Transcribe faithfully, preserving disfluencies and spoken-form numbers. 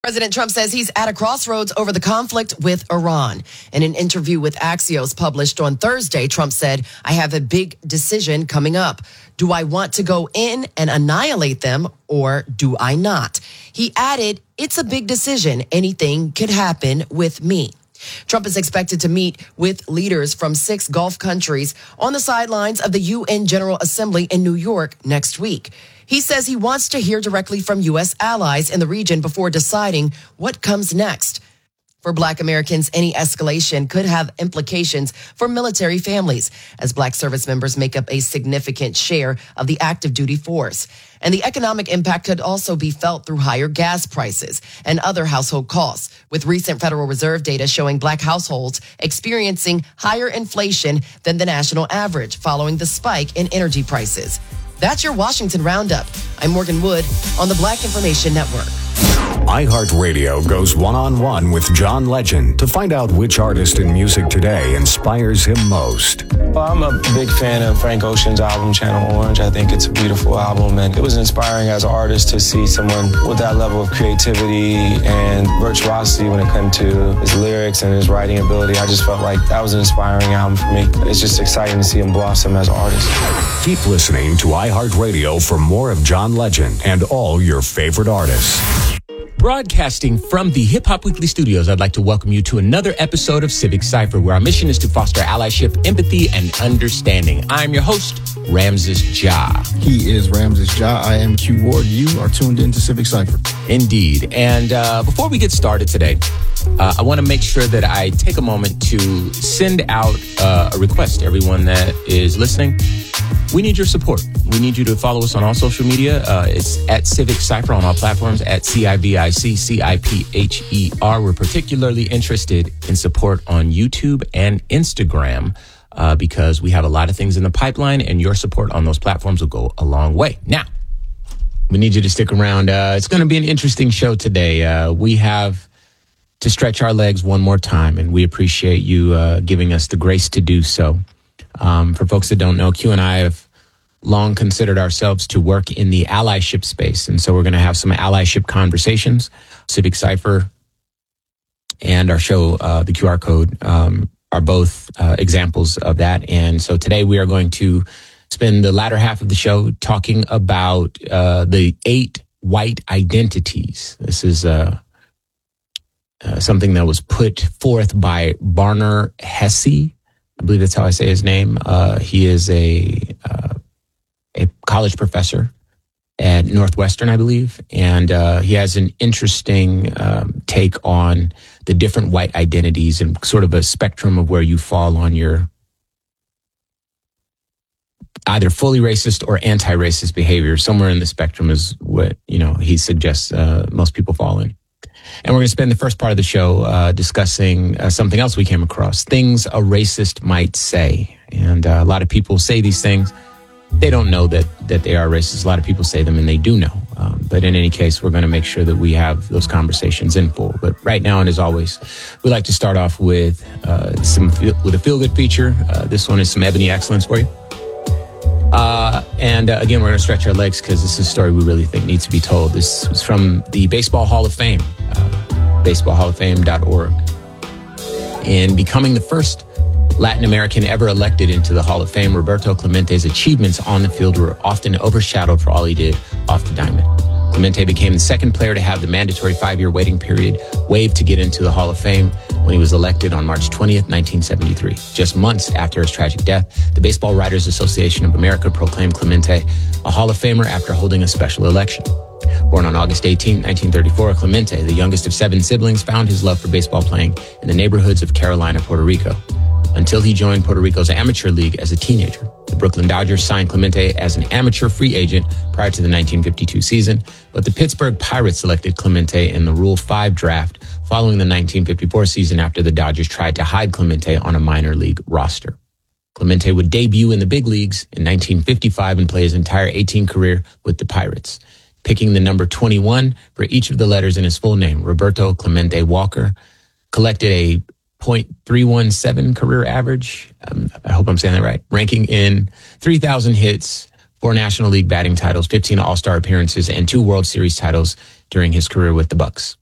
President Trump says he's at a crossroads over the conflict with Iran. In an interview with Axios published on Thursday, Trump said, I have a big decision coming up. Do I want to go in and annihilate them or do I not? He added, it's a big decision. Anything could happen with me. Trump is expected to meet with leaders from six Gulf countries on the sidelines of the U N General Assembly in New York next week. He says he wants to hear directly from U S allies in the region before deciding what comes next. For Black Americans, any escalation could have implications for military families, as Black service members make up a significant share of the active duty force. And the economic impact could also be felt through higher gas prices and other household costs, with recent Federal Reserve data showing Black households experiencing higher inflation than the national average following the spike in energy prices. That's your Washington Roundup. I'm Morgan Wood on the Black Information Network. iHeartRadio goes one-on-one with John Legend to find out which artist in music today inspires him most. Well, I'm a big fan of Frank Ocean's album, Channel Orange. I think it's a beautiful album, and it was inspiring as an artist to see someone with that level of creativity and virtuosity when it came to his lyrics and his writing ability. I just felt like that was an inspiring album for me. It's just exciting to see him blossom as an artist. Keep listening to iHeartRadio for more of John Legend and all your favorite artists. Broadcasting from the Hip Hop Weekly studios, I'd like to welcome you to another episode of Civic Cypher, where our mission is to foster allyship, empathy, and understanding. I'm your host, Ramses Ja. He is Ramses Ja. I am Q Ward. You are tuned into Civic Cypher. Indeed. And uh, before we get started today, uh, I want to make sure that I take a moment to send out uh, a request to everyone that is listening. We need your support. We need you to follow us on all social media. Uh, it's at Civic Cypher on all platforms, at C I V I C C I P H E R. We're particularly interested in support on YouTube and Instagram uh, because we have a lot of things in the pipeline, and your support on those platforms will go a long way. Now, we need you to stick around. Uh, it's going to be an interesting show today. Uh, we have to stretch our legs one more time, and we appreciate you uh, giving us the grace to do so. Um, for folks that don't know, Q and I have long considered ourselves to work in the allyship space. And so we're going to have some allyship conversations. Civic Cypher and our show, uh, the Q R Code, um, are both uh, examples of that. And so today we are going to spend the latter half of the show talking about uh, the eight white identities. This is uh, uh, something that was put forth by Barner Hesse. I believe that's how I say his name. Uh, he is a uh, a college professor at Northwestern, I believe, and uh, he has an interesting um, take on the different white identities and sort of a spectrum of where you fall on your either fully racist or anti-racist behavior. Somewhere in the spectrum is what, you know, he suggests uh, most people fall in. And we're going to spend the first part of the show uh, discussing uh, something else we came across, things a racist might say. And uh, a lot of people say these things. They don't know that that they are racist. A lot of people say them and they do know. Um, but in any case, we're going to make sure that we have those conversations in full. But right now, and as always, we like to start off with uh, some with a feel-good feature. Uh, this one is some Ebony Excellence for you. Uh, and uh, again, we're going to stretch our legs because this is a story we really think needs to be told. This is from the Baseball Hall of Fame, uh, baseball hall of fame dot org. In becoming the first Latin American ever elected into the Hall of Fame, Roberto Clemente's achievements on the field were often overshadowed for all he did off the diamond. Clemente became the second player to have the mandatory five-year waiting period waived to get into the Hall of Fame when he was elected on March twentieth, nineteen seventy-three. Just months after his tragic death, the Baseball Writers Association of America proclaimed Clemente a Hall of Famer after holding a special election. Born on August eighteenth, nineteen thirty-four, Clemente, the youngest of seven siblings, found his love for baseball playing in the neighborhoods of Carolina, Puerto Rico, until he joined Puerto Rico's amateur league as a teenager. The Brooklyn Dodgers signed Clemente as an amateur free agent prior to the nineteen fifty-two season, but the Pittsburgh Pirates selected Clemente in the Rule five draft following the nineteen fifty-four season after the Dodgers tried to hide Clemente on a minor league roster. Clemente would debut in the big leagues in nineteen fifty-five and play his entire eighteen career with the Pirates, picking the number twenty-one for each of the letters in his full name. Roberto Clemente Walker collected a point three one seven career average. Um, I hope I'm saying that right. Ranking in three thousand hits, four National League batting titles, fifteen All-Star appearances, and two World Series titles during his career with the Bucks.